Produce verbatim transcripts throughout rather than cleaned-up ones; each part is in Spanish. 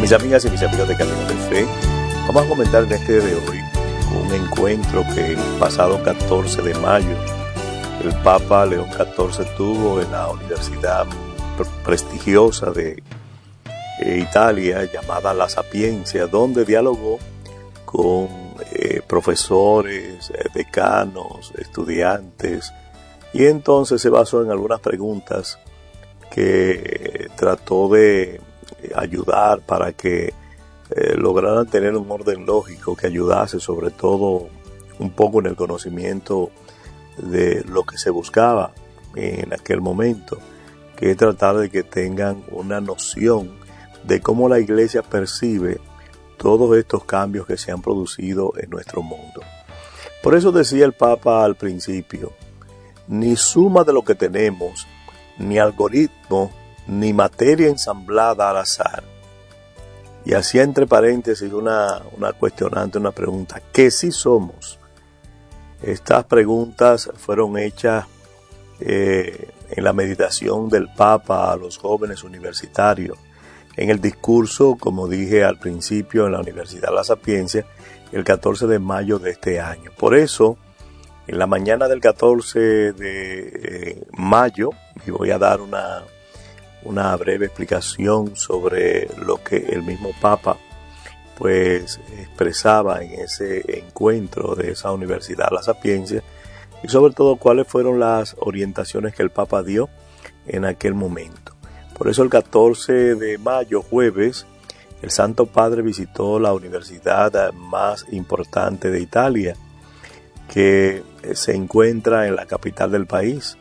Mis amigas y mis amigos de Camino de Fe, vamos a comentar en este día de hoy un encuentro que el pasado catorce de mayo el Papa León catorce tuvo en la universidad prestigiosa de Italia llamada La Sapienza, donde dialogó con eh, profesores, eh, decanos, estudiantes, y entonces se basó en algunas preguntas que trató de ayudar para que eh, lograran tener un orden lógico que ayudase sobre todo un poco en el conocimiento de lo que se buscaba en aquel momento, que es tratar de que tengan una noción de cómo la Iglesia percibe todos estos cambios que se han producido en nuestro mundo. Por eso decía el Papa al principio: ni suma de lo que tenemos, ni algoritmo, ni materia ensamblada al azar. Y hacía entre paréntesis una, una cuestionante, una pregunta: ¿qué sí somos? Estas preguntas fueron hechas eh, en la meditación del Papa a los jóvenes universitarios, en el discurso, como dije al principio, en la Universidad La Sapienza, el catorce de mayo de este año. Por eso, en la mañana del catorce de eh, mayo, y voy a dar una, una breve explicación sobre lo que el mismo Papa pues expresaba en ese encuentro de esa Universidad La Sapienza, y sobre todo cuáles fueron las orientaciones que el Papa dio en aquel momento. Por eso el catorce de mayo, jueves, el Santo Padre visitó la universidad más importante de Italia, que se encuentra en la capital del país,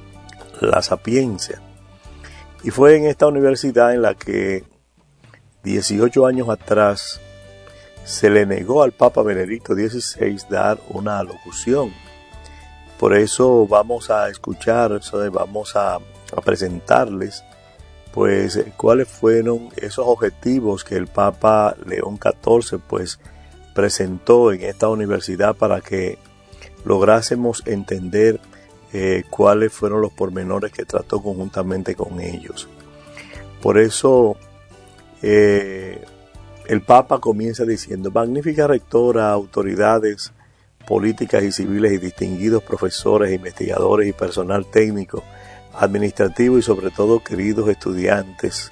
La Sapienza. Y fue en esta universidad en la que dieciocho años atrás se le negó al Papa Benedicto dieciséis dar una alocución. Por eso vamos a escuchar, vamos a, a presentarles pues cuáles fueron esos objetivos que el Papa León catorce pues presentó en esta universidad para que lográsemos entender eh, cuáles fueron los pormenores que trató conjuntamente con ellos. Por eso eh, el Papa comienza diciendo: magnífica rectora, autoridades políticas y civiles y distinguidos profesores, investigadores y personal técnico, administrativo y sobre todo queridos estudiantes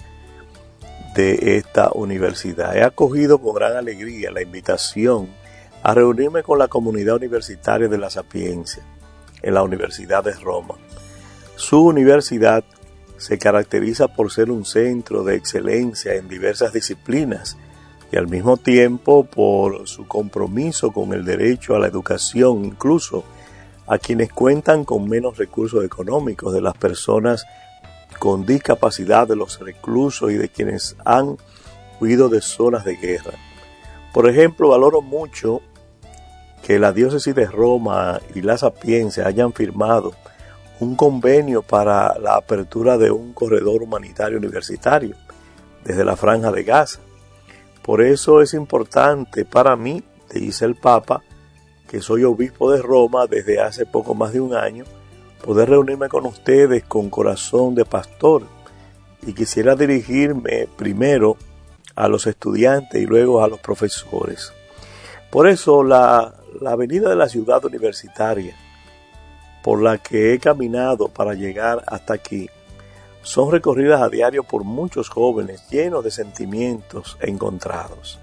de esta universidad. He acogido con gran alegría la invitación a reunirme con la comunidad universitaria de La Sapienza en la Universidad de Roma. Su universidad se caracteriza por ser un centro de excelencia en diversas disciplinas y al mismo tiempo por su compromiso con el derecho a la educación, incluso a quienes cuentan con menos recursos económicos, de las personas con discapacidad, de los reclusos y de quienes han huido de zonas de guerra. Por ejemplo, valoro mucho que la diócesis de Roma y La Sapienza hayan firmado un convenio para la apertura de un corredor humanitario universitario desde la Franja de Gaza. Por eso es importante para mí, dice el Papa, que soy obispo de Roma desde hace poco más de un año, poder reunirme con ustedes con corazón de pastor, y quisiera dirigirme primero a los estudiantes y luego a los profesores. Por eso la, la avenida de la ciudad universitaria, por la que he caminado para llegar hasta aquí, son recorridas a diario por muchos jóvenes llenos de sentimientos encontrados.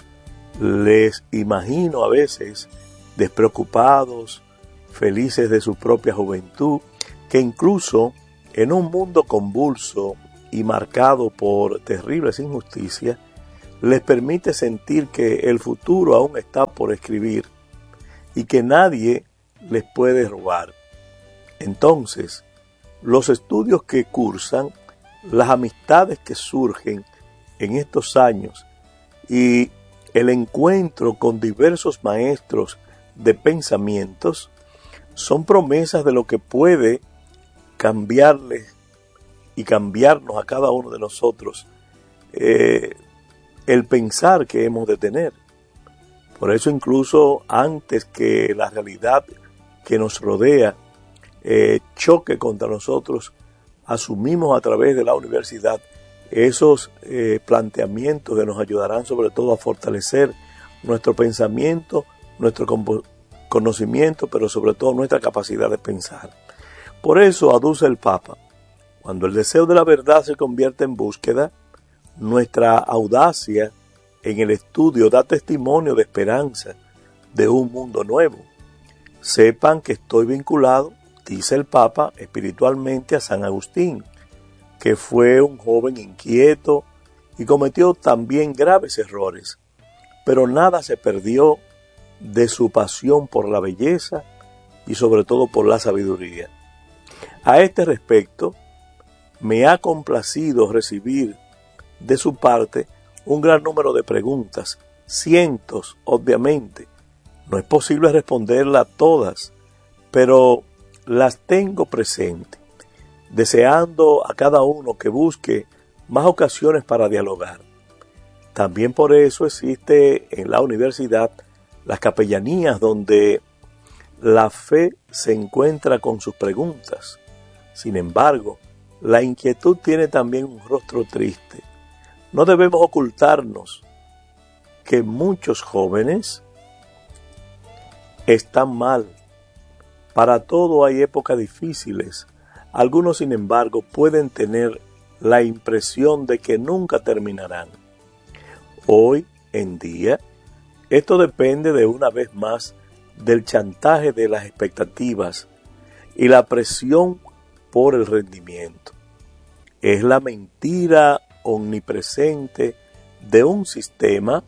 Les imagino a veces despreocupados, felices de su propia juventud, que incluso en un mundo convulso y marcado por terribles injusticias, les permite sentir que el futuro aún está por escribir y que nadie les puede robar. Entonces, los estudios que cursan, las amistades que surgen en estos años y el encuentro con diversos maestros de pensamientos son promesas de lo que puede cambiarles y cambiarnos a cada uno de nosotros eh, el pensar que hemos de tener. Por eso incluso antes que la realidad que nos rodea eh, choque contra nosotros, asumimos a través de la universidad esos eh, planteamientos que nos ayudarán sobre todo a fortalecer nuestro pensamiento, nuestro conocimiento, pero sobre todo nuestra capacidad de pensar. Por eso aduce el Papa: cuando el deseo de la verdad se convierte en búsqueda, nuestra audacia en el estudio da testimonio de esperanza de un mundo nuevo. Sepan que estoy vinculado, dice el Papa, espiritualmente a San Agustín, que fue un joven inquieto y cometió también graves errores, pero nada se perdió de su pasión por la belleza y sobre todo por la sabiduría. A este respecto, me ha complacido recibir de su parte un gran número de preguntas, cientos, obviamente. No es posible responderlas todas, pero las tengo presentes, deseando a cada uno que busque más ocasiones para dialogar. También por eso existe en la universidad las capellanías donde la fe se encuentra con sus preguntas. Sin embargo, la inquietud tiene también un rostro triste. No debemos ocultarnos que muchos jóvenes están mal. Para todo hay épocas difíciles. Algunos, sin embargo, pueden tener la impresión de que nunca terminarán. Hoy en día, esto depende de una vez más del chantaje de las expectativas y la presión por el rendimiento. Es la mentira omnipresente de un sistema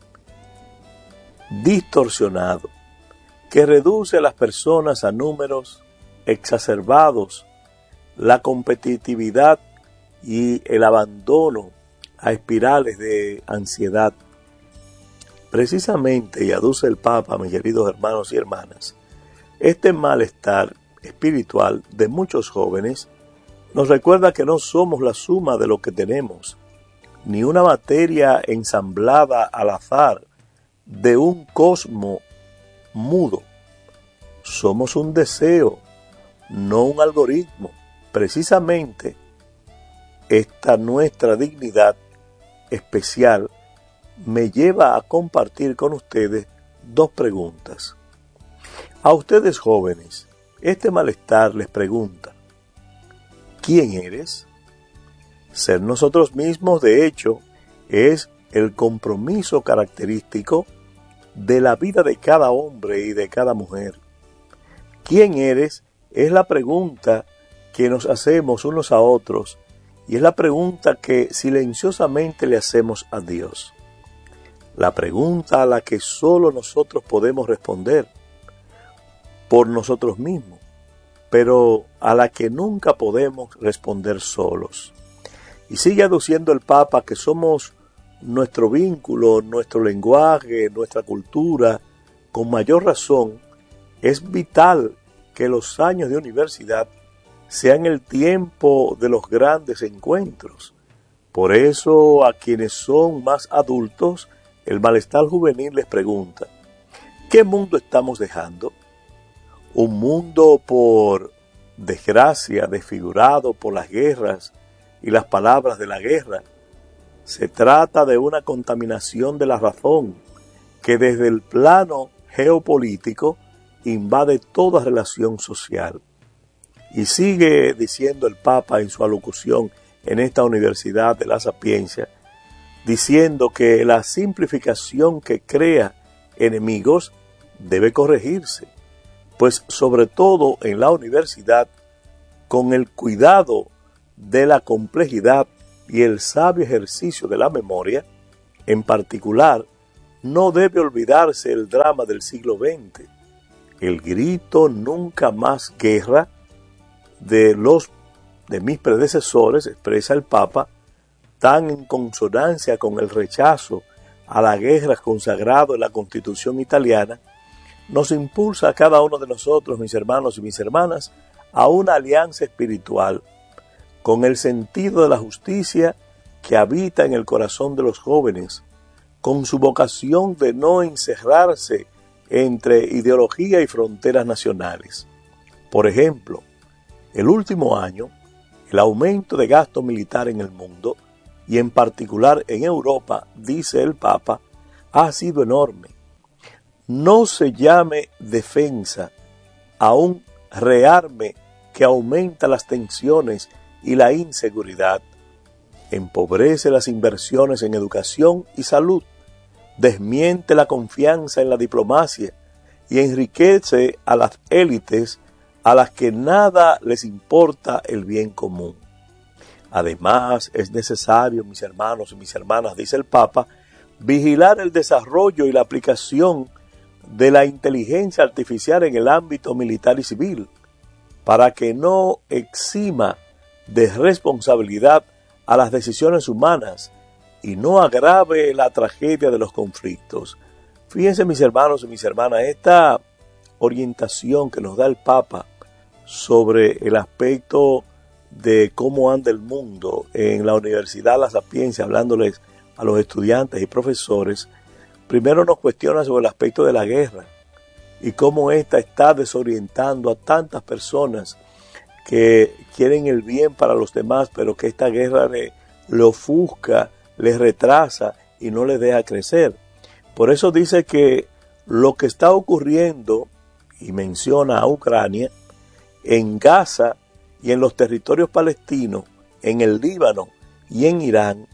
distorsionado que reduce a las personas a números exacerbados, la competitividad y el abandono a espirales de ansiedad. Precisamente, y aduce el Papa, mis queridos hermanos y hermanas, este malestar espiritual de muchos jóvenes nos recuerda que no somos la suma de lo que tenemos, ni una materia ensamblada al azar de un cosmo mudo. Somos un deseo, no un algoritmo. Precisamente, esta nuestra dignidad especial me lleva a compartir con ustedes dos preguntas. A ustedes jóvenes, este malestar les pregunta: ¿quién eres? Ser nosotros mismos, de hecho, es el compromiso característico de la vida de cada hombre y de cada mujer. ¿Quién eres? Es la pregunta que nos hacemos unos a otros y es la pregunta que silenciosamente le hacemos a Dios. La pregunta a la que solo nosotros podemos responder por nosotros mismos, pero a la que nunca podemos responder solos. Y sigue aduciendo el Papa que somos nuestro vínculo, nuestro lenguaje, nuestra cultura. Con mayor razón, es vital que los años de universidad sean el tiempo de los grandes encuentros. Por eso, a quienes son más adultos, el malestar juvenil les pregunta: ¿qué mundo estamos dejando? Un mundo, por desgracia, desfigurado por las guerras y las palabras de la guerra. Se trata de una contaminación de la razón que desde el plano geopolítico invade toda relación social. Y sigue diciendo el Papa en su alocución en esta Universidad de la Sapiencia, diciendo que la simplificación que crea enemigos debe corregirse, pues sobre todo en la universidad, con el cuidado de la complejidad y el sabio ejercicio de la memoria, en particular, no debe olvidarse el drama del siglo veinte, el grito nunca más guerra de los de mis predecesores, expresa el Papa, tan en consonancia con el rechazo a la guerra consagrado en la Constitución italiana, nos impulsa a cada uno de nosotros, mis hermanos y mis hermanas, a una alianza espiritual con el sentido de la justicia que habita en el corazón de los jóvenes, con su vocación de no encerrarse entre ideología y fronteras nacionales. Por ejemplo, el último año, el aumento de gasto militar en el mundo y en particular en Europa, dice el Papa, ha sido enorme. No se llame defensa a un rearme que aumenta las tensiones y la inseguridad, empobrece las inversiones en educación y salud, desmiente la confianza en la diplomacia y enriquece a las élites a las que nada les importa el bien común. Además, es necesario, mis hermanos y mis hermanas, dice el Papa, vigilar el desarrollo y la aplicación de la inteligencia artificial en el ámbito militar y civil, para que no exima de responsabilidad a las decisiones humanas y no agrave la tragedia de los conflictos. Fíjense, mis hermanos y mis hermanas, esta orientación que nos da el Papa sobre el aspecto de cómo anda el mundo en la Universidad La Sapienza, hablándoles a los estudiantes y profesores, primero nos cuestiona sobre el aspecto de la guerra y cómo ésta está desorientando a tantas personas que quieren el bien para los demás, pero que esta guerra le, le ofusca, les retrasa y no les deja crecer. Por eso dice que lo que está ocurriendo, y menciona a Ucrania, en Gaza y en los territorios palestinos, en el Líbano y en Irán,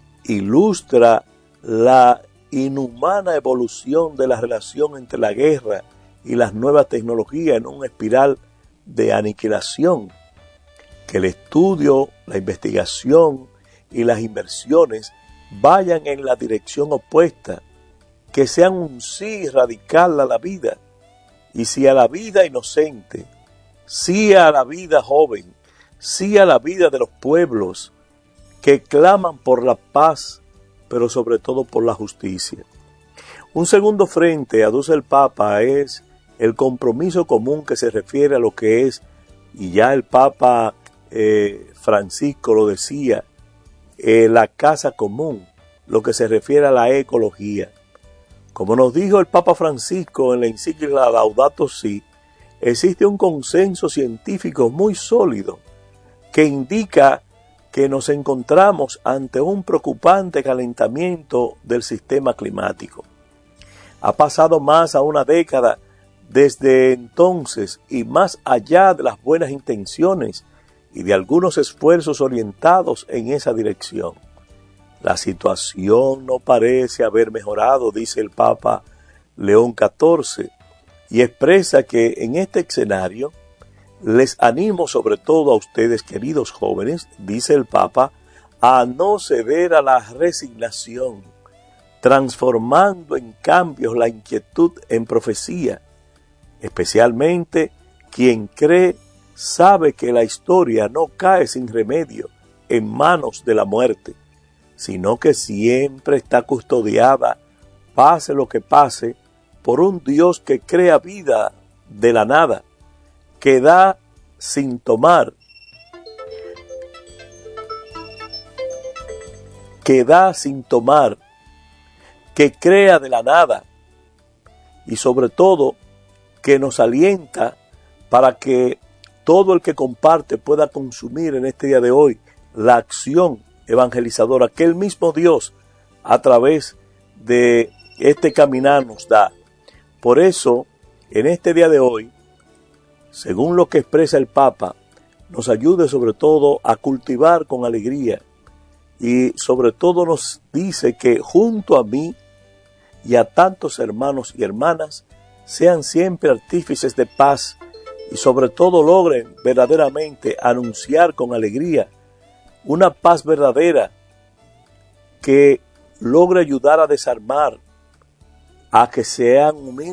ilustra la inhumana evolución de la relación entre la guerra y las nuevas tecnologías en una espiral de aniquilación. Que el estudio, la investigación y las inversiones vayan en la dirección opuesta, que sean un sí radical a la vida, y sí a la vida inocente, sí a la vida joven, sí a la vida de los pueblos que claman por la paz, pero sobre todo por la justicia. Un segundo frente, aduce el Papa, es el compromiso común que se refiere a lo que es, y ya el Papa eh, Francisco lo decía, eh, la casa común, lo que se refiere a la ecología. Como nos dijo el Papa Francisco en la encíclica Laudato Si, existe un consenso científico muy sólido que indica que nos encontramos ante un preocupante calentamiento del sistema climático. Ha pasado más a una década desde entonces y más allá de las buenas intenciones y de algunos esfuerzos orientados en esa dirección. La situación no parece haber mejorado, dice el Papa León catorce, y expresa que en este escenario les animo sobre todo a ustedes, queridos jóvenes, dice el Papa, a no ceder a la resignación, transformando en cambios la inquietud en profecía. Especialmente quien cree sabe que la historia no cae sin remedio en manos de la muerte, sino que siempre está custodiada, pase lo que pase, por un Dios que crea vida de la nada, que da sin tomar, que da sin tomar, que crea de la nada y sobre todo que nos alienta para que todo el que comparte pueda consumir en este día de hoy la acción evangelizadora que el mismo Dios a través de este caminar nos da. Por eso, en este día de hoy, según lo que expresa el Papa, nos ayude sobre todo a cultivar con alegría y sobre todo nos dice que junto a mí y a tantos hermanos y hermanas sean siempre artífices de paz y sobre todo logren verdaderamente anunciar con alegría una paz verdadera que logre ayudar a desarmar, a que sean humildes